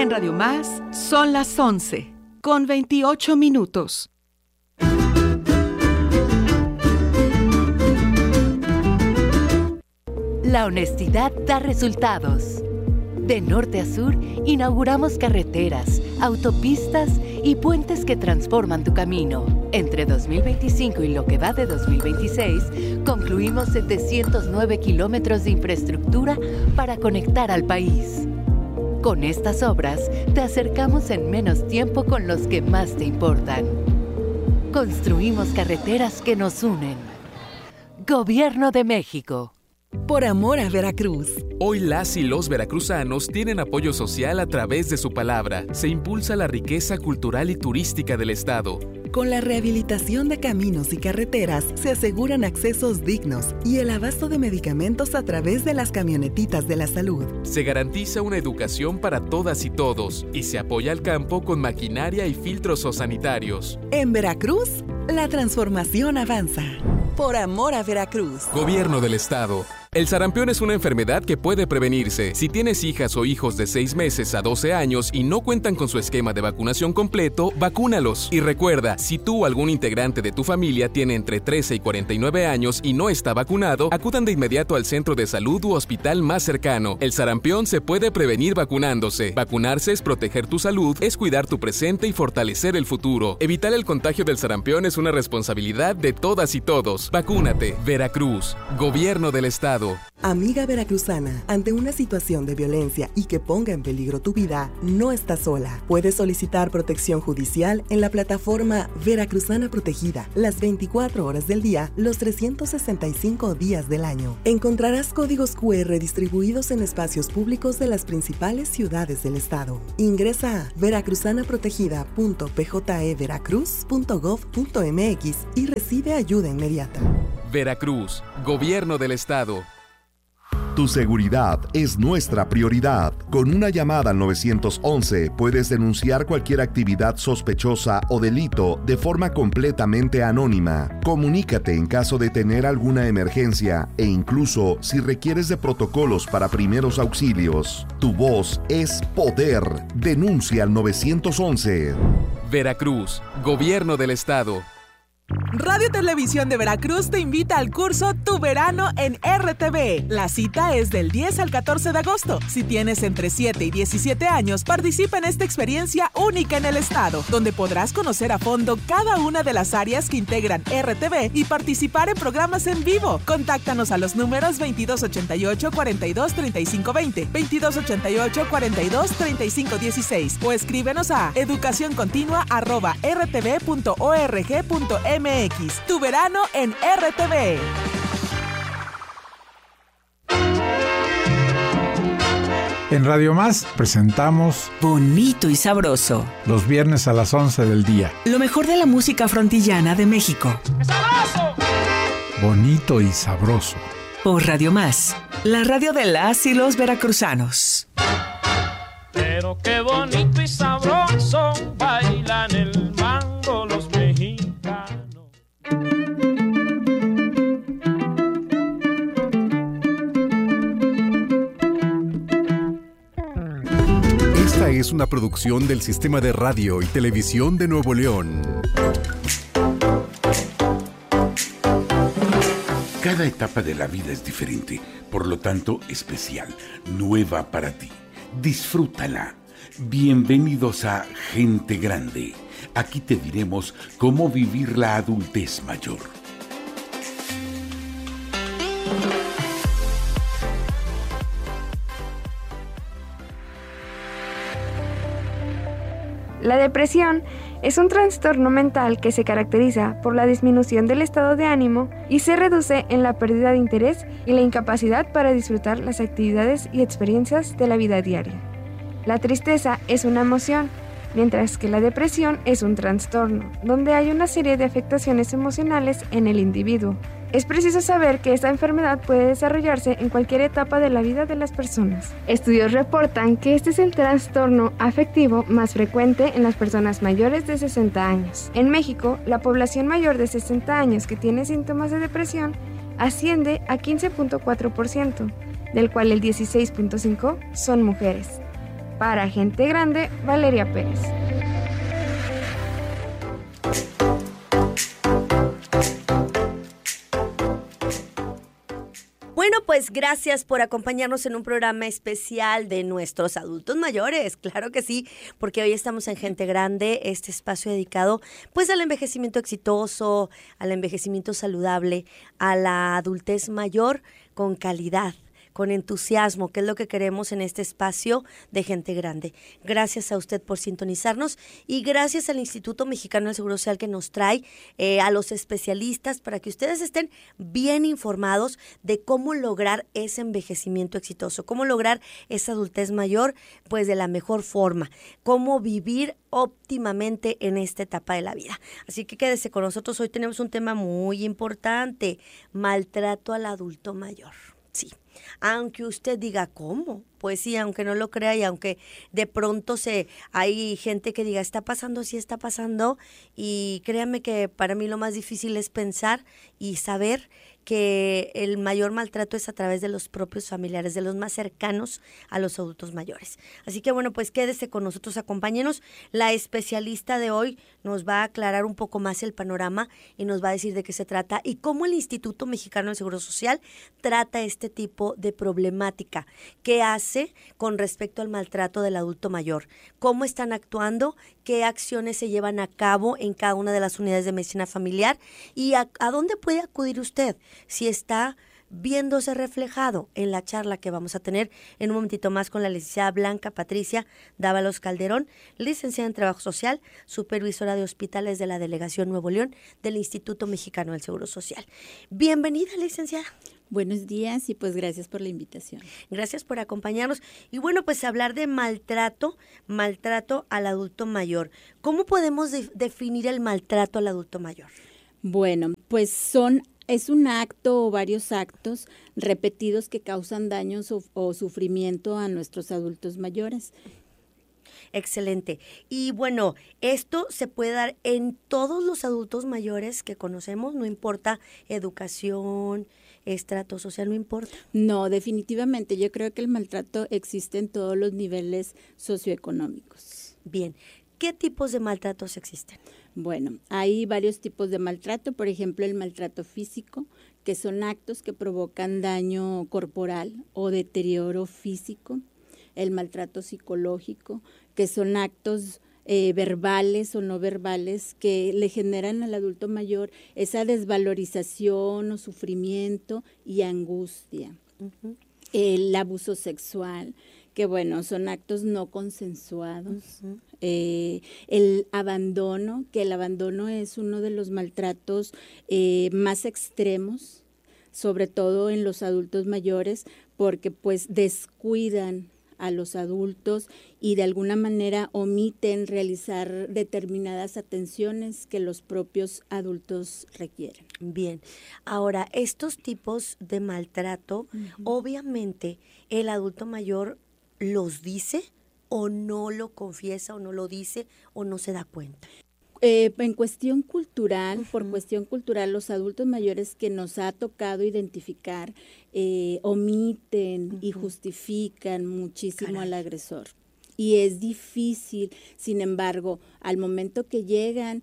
En Radio Más son las 11:28. La honestidad da resultados. De norte a sur, inauguramos carreteras, autopistas y puentes que transforman tu camino. Entre 2025 y lo que va de 2026, concluimos 709 kilómetros de infraestructura para conectar al país. Con estas obras, te acercamos en menos tiempo con los que más te importan. Construimos carreteras que nos unen. Gobierno de México. Por amor a Veracruz. Hoy las y los veracruzanos tienen apoyo social a través de su palabra. Se impulsa la riqueza cultural y turística del estado. Con la rehabilitación de caminos y carreteras se aseguran accesos dignos y el abasto de medicamentos a través de las camionetitas de la salud. Se garantiza una educación para todas y todos y se apoya al campo con maquinaria y filtros sanitarios. En Veracruz, la transformación avanza. Por amor a Veracruz. Gobierno del estado. El sarampión es una enfermedad que puede prevenirse. Si tienes hijas o hijos de 6 meses a 12 años y no cuentan con su esquema de vacunación completo, vacúnalos. Y recuerda, si tú o algún integrante de tu familia tiene entre 13 y 49 años y no está vacunado, acudan de inmediato al centro de salud u hospital más cercano. El sarampión se puede prevenir vacunándose. Vacunarse es proteger tu salud, es cuidar tu presente y fortalecer el futuro. Evitar el contagio del sarampión es una responsabilidad de todas y todos. Vacúnate. Veracruz. Gobierno del estado. Amiga veracruzana, ante una situación de violencia y que ponga en peligro tu vida, no estás sola. Puedes solicitar protección judicial en la plataforma Veracruzana Protegida, las 24 horas del día, los 365 días del año. Encontrarás códigos QR distribuidos en espacios públicos de las principales ciudades del estado. Ingresa a veracruzanaprotegida.pjeveracruz.gov.mx y recibe ayuda inmediata. Veracruz, Gobierno del Estado. Tu seguridad es nuestra prioridad. Con una llamada al 911 puedes denunciar cualquier actividad sospechosa o delito de forma completamente anónima. Comunícate en caso de tener alguna emergencia e incluso si requieres de protocolos para primeros auxilios. Tu voz es poder. Denuncia al 911. Veracruz, Gobierno del Estado. Radio Televisión de Veracruz te invita al curso Tu Verano en RTV. La cita es del 10 al 14 de agosto. Si tienes entre 7 y 17 años, participa en esta experiencia única en el estado, donde podrás conocer a fondo cada una de las áreas que integran RTV y participar en programas en vivo. Contáctanos a los números 2288-423520, 2288-423516 o escríbenos a educacioncontinua@rtv.org.mx. Tu verano en RTV. En Radio Más presentamos Bonito y Sabroso. Los viernes a las 11 del día. Lo mejor de la música frontillana de México. ¡Sabroso! Bonito y Sabroso. Por Radio Más, la radio de las y los veracruzanos. Pero qué bonito y sabroso bailan el mango los mexicanos. Esta es una producción del Sistema de Radio y Televisión de Nuevo León. Cada etapa de la vida es diferente, por lo tanto especial, nueva para ti. Disfrútala. Bienvenidos a Gente Grande. Aquí te diremos cómo vivir la adultez mayor. La depresión es un trastorno mental que se caracteriza por la disminución del estado de ánimo y se reduce en la pérdida de interés y la incapacidad para disfrutar las actividades y experiencias de la vida diaria. La tristeza es una emoción, mientras que la depresión es un trastorno, donde hay una serie de afectaciones emocionales en el individuo. Es preciso saber que esta enfermedad puede desarrollarse en cualquier etapa de la vida de las personas. Estudios reportan que este es el trastorno afectivo más frecuente en las personas mayores de 60 años. En México, la población mayor de 60 años que tiene síntomas de depresión asciende a 15.4%, del cual el 16.5% son mujeres. Para Gente Grande, Valeria Pérez. Bueno, pues gracias por acompañarnos en un programa especial de nuestros adultos mayores, claro que sí, porque hoy estamos en Gente Grande, este espacio dedicado pues al envejecimiento exitoso, al envejecimiento saludable, a la adultez mayor con calidad, con entusiasmo, que es lo que queremos en este espacio de Gente Grande. Gracias a usted por sintonizarnos y gracias al Instituto Mexicano del Seguro Social que nos trae a los especialistas para que ustedes estén bien informados de cómo lograr ese envejecimiento exitoso, cómo lograr esa adultez mayor pues de la mejor forma, cómo vivir óptimamente en esta etapa de la vida. Así que quédese con nosotros, hoy tenemos un tema muy importante, maltrato al adulto mayor. Sí, aunque usted diga, ¿cómo? Pues sí, aunque no lo crea y aunque de pronto hay gente que diga, está pasando, sí está pasando, y créanme que para mí lo más difícil es pensar y saber que el mayor maltrato es a través de los propios familiares, de los más cercanos a los adultos mayores. Así que bueno, pues quédese con nosotros, acompáñenos. La especialista de hoy nos va a aclarar un poco más el panorama y nos va a decir de qué se trata y cómo el Instituto Mexicano del Seguro Social trata este tipo de problemática. ¿Qué hace con respecto al maltrato del adulto mayor? ¿Cómo están actuando? ¿Qué acciones se llevan a cabo en cada una de las unidades de medicina familiar? ¿Y a dónde puede acudir usted si está viéndose reflejado en la charla que vamos a tener en un momentito más con la licenciada Blanca Patricia Dávalos Calderón, licenciada en Trabajo Social, supervisora de hospitales de la Delegación Nuevo León del Instituto Mexicano del Seguro Social? Bienvenida, licenciada. Buenos días y pues gracias por la invitación. Gracias por acompañarnos. Y bueno, pues hablar de maltrato al adulto mayor. ¿Cómo podemos definir el maltrato al adulto mayor? Bueno, pues es un acto o varios actos repetidos que causan daños o sufrimiento a nuestros adultos mayores. Excelente. Y bueno, esto se puede dar en todos los adultos mayores que conocemos, no importa educación, estrato social, no importa. No, definitivamente, yo creo que el maltrato existe en todos los niveles socioeconómicos. Bien, ¿qué tipos de maltratos existen? Bueno, hay varios tipos de maltrato, por ejemplo, el maltrato físico, que son actos que provocan daño corporal o deterioro físico, el maltrato psicológico, que son actos verbales o no verbales que le generan al adulto mayor esa desvalorización o sufrimiento y angustia. Uh-huh. El abuso sexual, que bueno, son actos no consensuados. Uh-huh. El abandono, que el abandono es uno de los maltratos más extremos, sobre todo en los adultos mayores, porque pues descuidan a los adultos y de alguna manera omiten realizar determinadas atenciones que los propios adultos requieren. Bien, ahora estos tipos de maltrato, obviamente el adulto mayor los dice o no lo confiesa o no lo dice o no se da cuenta. En cuestión cultural, por cuestión cultural, los adultos mayores que nos ha tocado identificar omiten y justifican muchísimo al agresor. Y es difícil, sin embargo, al momento que llegan,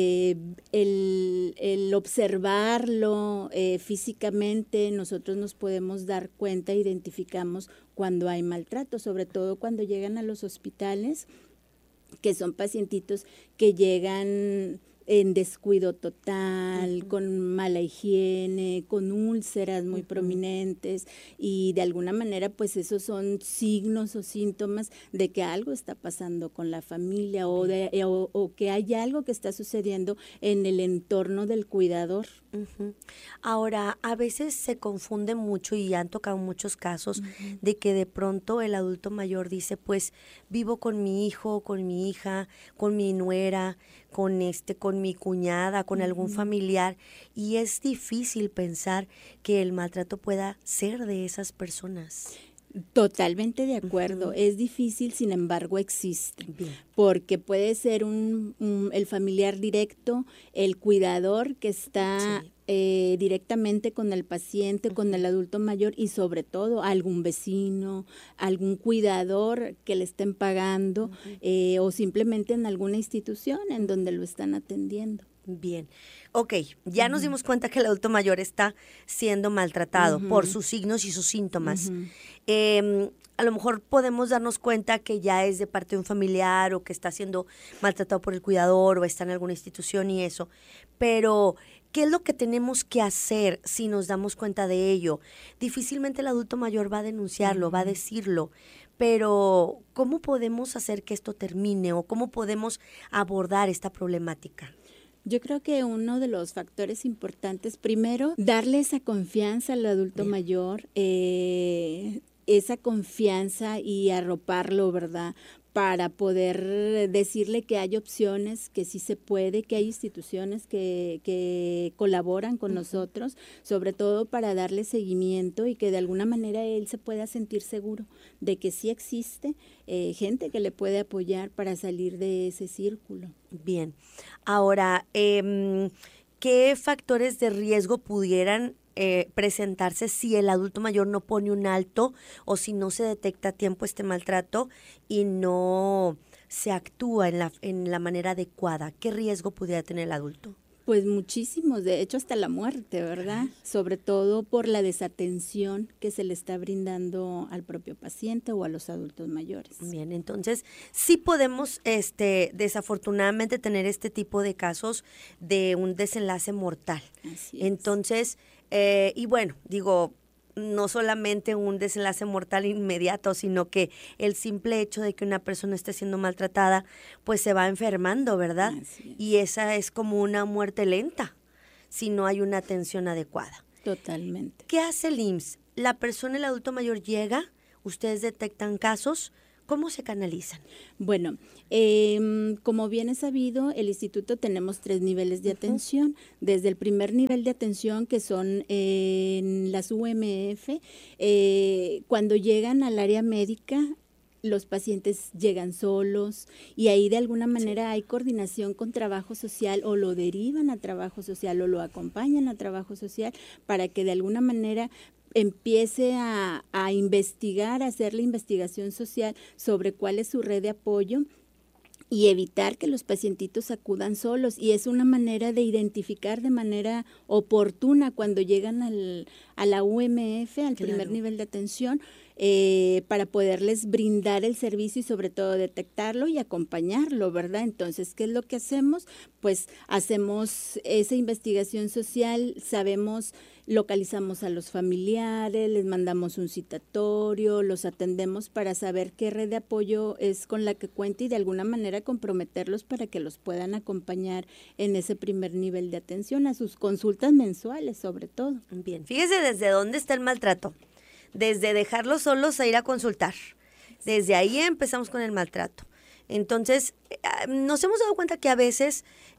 el observarlo físicamente, nosotros nos podemos dar cuenta, identificamos cuando hay maltrato, sobre todo cuando llegan a los hospitales, que son pacientitos que llegan en descuido total, con mala higiene, con úlceras muy prominentes, y de alguna manera pues esos son signos o síntomas de que algo está pasando con la familia o que hay algo que está sucediendo en el entorno del cuidador. Ahora, a veces se confunde mucho y han tocado muchos casos de que de pronto el adulto mayor dice, pues vivo con mi hijo, con mi hija, con mi nuera, con mi cuñada, con algún familiar, y es difícil pensar que el maltrato pueda ser de esas personas. Totalmente de acuerdo, es difícil, sin embargo existe. Bien. Porque puede ser el familiar directo, el cuidador que está directamente con el paciente, con el adulto mayor y sobre todo a algún vecino, algún cuidador que le estén pagando o simplemente en alguna institución en donde lo están atendiendo. Bien, ok, ya nos dimos cuenta que el adulto mayor está siendo maltratado por sus signos y sus síntomas. A lo mejor podemos darnos cuenta que ya es de parte de un familiar o que está siendo maltratado por el cuidador o está en alguna institución y eso, pero ¿qué es lo que tenemos que hacer si nos damos cuenta de ello? Difícilmente el adulto mayor va a denunciarlo, va a decirlo, pero ¿cómo podemos hacer que esto termine o cómo podemos abordar esta problemática? Yo creo que uno de los factores importantes, primero, darle esa confianza al adulto mayor, esa confianza y arroparlo, ¿verdad?, para poder decirle que hay opciones, que sí se puede, que hay instituciones que colaboran con nosotros, sobre todo para darle seguimiento y que de alguna manera él se pueda sentir seguro de que sí existe gente que le puede apoyar para salir de ese círculo. Bien. Ahora, ¿qué factores de riesgo pudieran presentarse si el adulto mayor no pone un alto o si no se detecta a tiempo este maltrato y no se actúa en la manera adecuada? ¿Qué riesgo pudiera tener el adulto? Pues muchísimos, de hecho hasta la muerte, ¿verdad? Sobre todo por la desatención que se le está brindando al propio paciente o a los adultos mayores. Bien, entonces sí podemos desafortunadamente tener este tipo de casos de un desenlace mortal. Así es. Entonces, y bueno, digo, no solamente un desenlace mortal inmediato, sino que el simple hecho de que una persona esté siendo maltratada, pues se va enfermando, ¿verdad? Y esa es como una muerte lenta, si no hay una atención adecuada. Totalmente. ¿Qué hace el IMSS? La persona, el adulto mayor llega, ustedes detectan casos, ¿cómo se canalizan? Bueno, como bien es sabido, el instituto tenemos 3 niveles de atención. Desde el primer nivel de atención, que son en las UMF, cuando llegan al área médica, los pacientes llegan solos y ahí de alguna manera hay coordinación con trabajo social o lo derivan a trabajo social o lo acompañan a trabajo social para que de alguna manera empiece a investigar, a hacer la investigación social sobre cuál es su red de apoyo y evitar que los pacientitos acudan solos. Y es una manera de identificar de manera oportuna cuando llegan a la UMF, al primer nivel de atención, para poderles brindar el servicio y sobre todo detectarlo y acompañarlo, ¿verdad? Entonces, ¿qué es lo que hacemos? Pues hacemos esa investigación social, localizamos a los familiares, les mandamos un citatorio, los atendemos para saber qué red de apoyo es con la que cuenta y de alguna manera comprometerlos para que los puedan acompañar en ese primer nivel de atención, a sus consultas mensuales sobre todo. Bien, fíjese desde dónde está el maltrato. Desde dejarlos solos a ir a consultar. Desde ahí empezamos con el maltrato. Entonces, nos hemos dado cuenta que a veces,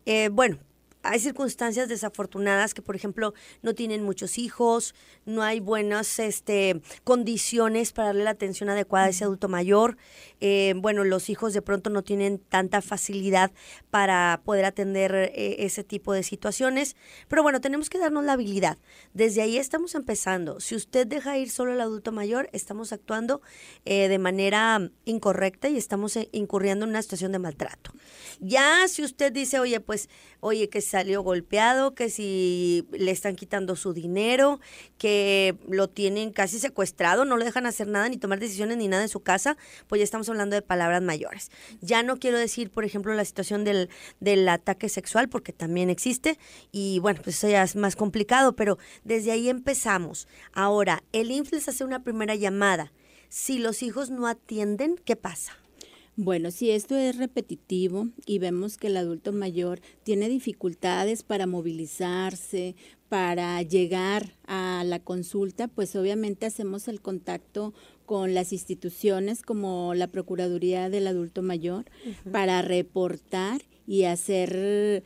hay circunstancias desafortunadas que, por ejemplo, no tienen muchos hijos, no hay buenas condiciones para darle la atención adecuada a ese adulto mayor. Los hijos de pronto no tienen tanta facilidad para poder atender ese tipo de situaciones. Pero bueno, tenemos que darnos la habilidad. Desde ahí estamos empezando. Si usted deja ir solo al adulto mayor, estamos actuando de manera incorrecta y estamos incurriendo en una situación de maltrato. Ya si usted dice, que salió golpeado, que si le están quitando su dinero, que lo tienen casi secuestrado, no lo dejan hacer nada, ni tomar decisiones, ni nada en su casa, pues ya estamos hablando de palabras mayores. Ya no quiero decir, por ejemplo, la situación del ataque sexual, porque también existe, y bueno, pues eso ya es más complicado, pero desde ahí empezamos. Ahora, el IMSS hace una primera llamada. Si los hijos no atienden, ¿qué pasa? Bueno, si esto es repetitivo y vemos que el adulto mayor tiene dificultades para movilizarse, para llegar a la consulta, pues obviamente hacemos el contacto con las instituciones como la Procuraduría del Adulto Mayor para reportar y hacer,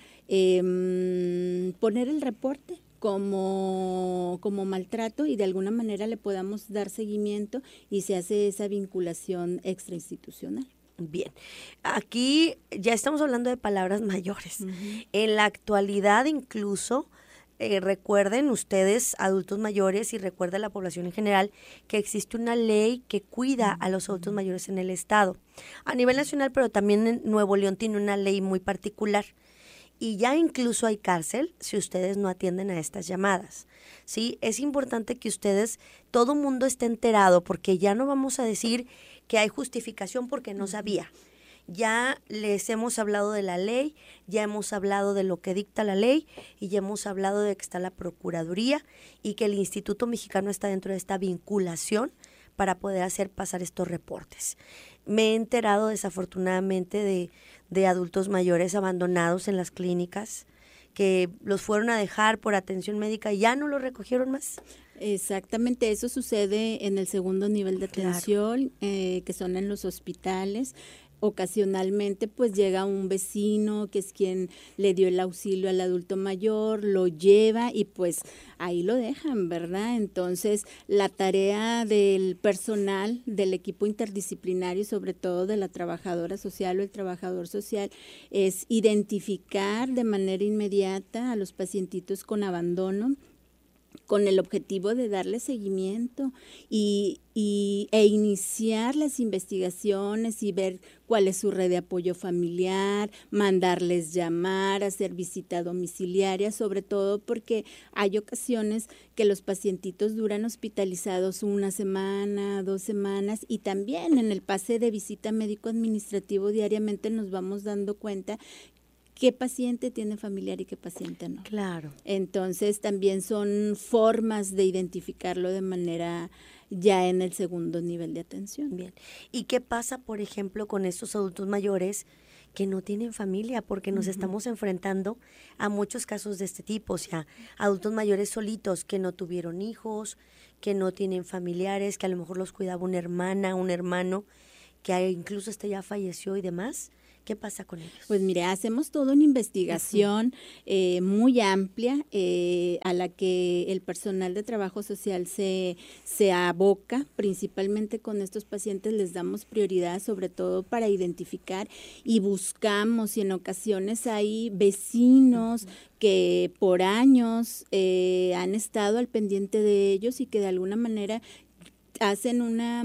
poner el reporte como maltrato y de alguna manera le podamos dar seguimiento y se hace esa vinculación extrainstitucional. Bien, aquí ya estamos hablando de palabras mayores. En la actualidad incluso recuerden ustedes, adultos mayores, y recuerda la población en general, que existe una ley que cuida a los adultos mayores en el estado. A nivel nacional, pero también en Nuevo León tiene una ley muy particular. Y ya incluso hay cárcel si ustedes no atienden a estas llamadas, ¿sí? Es importante que ustedes, todo mundo esté enterado, porque ya no vamos a decir que hay justificación porque no sabía. Ya les hemos hablado de la ley, ya hemos hablado de lo que dicta la ley y ya hemos hablado de que está la Procuraduría y que el Instituto Mexicano está dentro de esta vinculación para poder hacer pasar estos reportes. Me he enterado desafortunadamente de adultos mayores abandonados en las clínicas que los fueron a dejar por atención médica y ya no los recogieron más. Exactamente, eso sucede en el segundo nivel de atención, que son en los hospitales. Ocasionalmente pues llega un vecino que es quien le dio el auxilio al adulto mayor, lo lleva y pues ahí lo dejan, ¿verdad? Entonces la tarea del personal, del equipo interdisciplinario y sobre todo de la trabajadora social o el trabajador social es identificar de manera inmediata a los pacientitos con abandono, con el objetivo de darle seguimiento e iniciar las investigaciones y ver cuál es su red de apoyo familiar, mandarles llamar, hacer visita domiciliaria, sobre todo porque hay ocasiones que los pacientitos duran hospitalizados 1 semana, 2 semanas, y también en el pase de visita médico-administrativo diariamente nos vamos dando cuenta qué paciente tiene familiar y qué paciente no. Claro. Entonces también son formas de identificarlo de manera ya en el segundo nivel de atención. Bien. ¿Y qué pasa, por ejemplo, con estos adultos mayores que no tienen familia? Porque nos estamos enfrentando a muchos casos de este tipo, o sea, adultos mayores solitos que no tuvieron hijos, que no tienen familiares, que a lo mejor los cuidaba una hermana, un hermano, que incluso ya falleció y demás. ¿Qué pasa con ellos? Pues mire, hacemos toda una investigación muy amplia a la que el personal de trabajo social se aboca, principalmente con estos pacientes les damos prioridad, sobre todo para identificar y buscamos, y en ocasiones hay vecinos que por años han estado al pendiente de ellos y que de alguna manera hacen una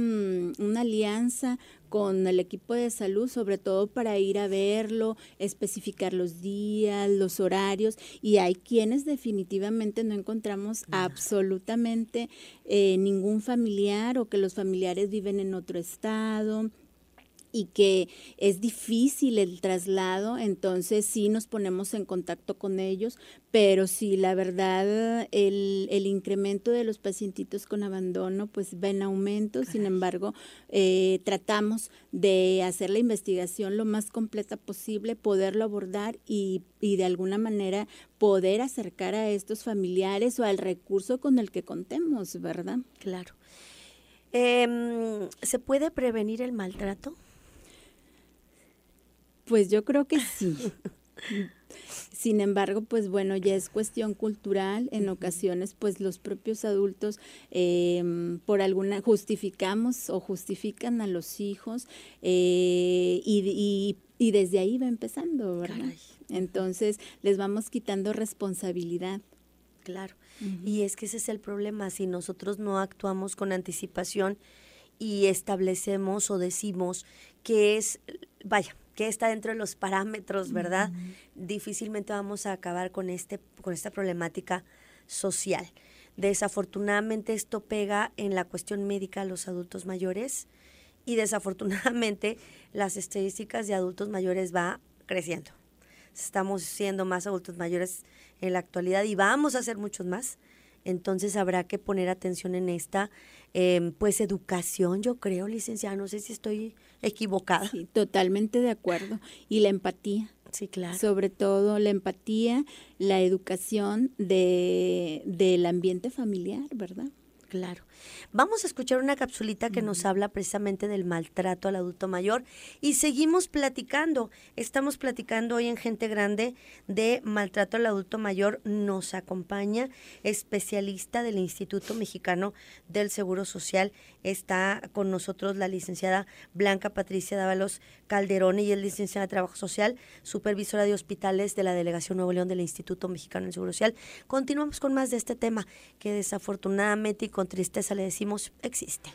alianza con el equipo de salud, sobre todo para ir a verlo, especificar los días, los horarios, y hay quienes definitivamente no encontramos absolutamente ningún familiar o que los familiares viven en otro estado y que es difícil el traslado, entonces sí nos ponemos en contacto con ellos, pero sí, la verdad, el incremento de los pacientitos con abandono pues va en aumento. Sin embargo, tratamos de hacer la investigación lo más completa posible, poderlo abordar y de alguna manera poder acercar a estos familiares o al recurso con el que contemos, ¿verdad? Claro. ¿Se puede prevenir el maltrato? Pues yo creo que sí. Sin embargo, pues bueno, ya es cuestión cultural. En ocasiones, pues los propios adultos por alguna justificamos o justifican a los hijos y desde ahí va empezando, ¿verdad? Caray. Entonces les vamos quitando responsabilidad. Claro. Y es que ese es el problema. Si nosotros no actuamos con anticipación y establecemos o decimos que que está dentro de los parámetros, ¿verdad? Difícilmente vamos a acabar con esta problemática social. Desafortunadamente esto pega en la cuestión médica a los adultos mayores y desafortunadamente las estadísticas de adultos mayores va creciendo. Estamos siendo más adultos mayores en la actualidad y vamos a ser muchos más. Entonces habrá que poner atención en esta, pues educación, yo creo, licenciada, no sé si estoy equivocada. Sí, totalmente de acuerdo. Y la empatía. Sí, claro. Sobre todo la empatía, la educación del ambiente familiar, ¿verdad? Claro. Vamos a escuchar una capsulita que nos habla precisamente del maltrato al adulto mayor y seguimos platicando. Estamos platicando hoy en Gente Grande de maltrato al adulto mayor. Nos acompaña especialista del Instituto Mexicano del Seguro Social. Está con nosotros la licenciada Blanca Patricia Dávalos Calderón, y es licenciada de Trabajo Social, supervisora de hospitales de la Delegación Nuevo León del Instituto Mexicano del Seguro Social. Continuamos con más de este tema que desafortunadamente y con tristeza le decimos existe.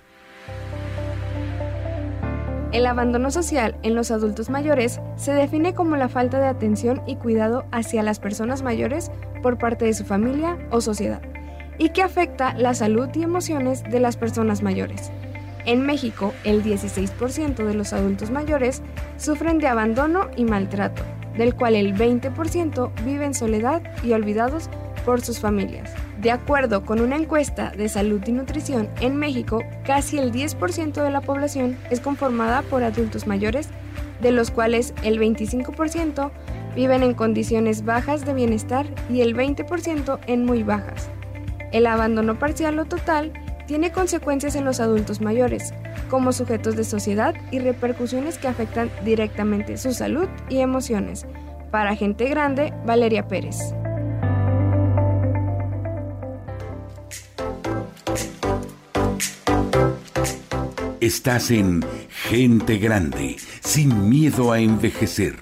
El abandono social en los adultos mayores se define como la falta de atención y cuidado hacia las personas mayores por parte de su familia o sociedad, y que afecta la salud y emociones de las personas mayores. En México, el 16% de los adultos mayores sufren de abandono y maltrato, del cual el 20% vive en soledad y olvidados por sus familias. De acuerdo con una encuesta de salud y nutrición, en México, casi el 10% de la población es conformada por adultos mayores, de los cuales el 25% viven en condiciones bajas de bienestar y el 20% en muy bajas. El abandono parcial o total tiene consecuencias en los adultos mayores, como sujetos de sociedad y repercusiones que afectan directamente su salud y emociones. Para Gente Grande, Valeria Pérez. Estás en Gente Grande, sin miedo a envejecer.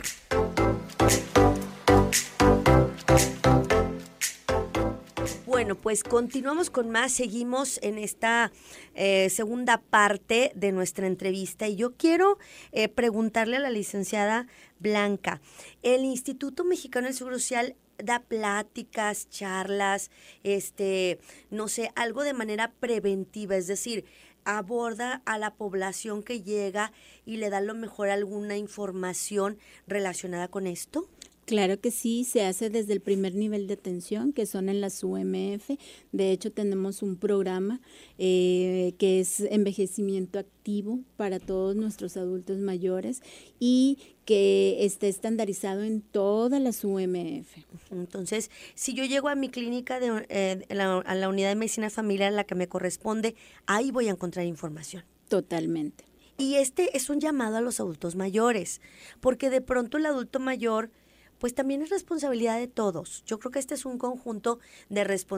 Bueno, pues continuamos con más, seguimos en esta segunda parte de nuestra entrevista y yo quiero preguntarle a la licenciada Blanca, ¿el Instituto Mexicano del Seguro Social da pláticas, charlas, no sé, algo de manera preventiva, es decir, aborda a la población que llega y le da a lo mejor alguna información relacionada con esto? Claro que sí, se hace desde el primer nivel de atención, que son en las UMF. De hecho, tenemos un programa que es envejecimiento activo para todos nuestros adultos mayores y que está estandarizado en todas las UMF. Entonces, si yo llego a mi clínica, a la unidad de medicina familiar, la que me corresponde, ahí voy a encontrar información. Totalmente. Y es un llamado a los adultos mayores, porque de pronto el adulto mayor pues también es responsabilidad de todos. Yo creo que este es un conjunto de responsabilidades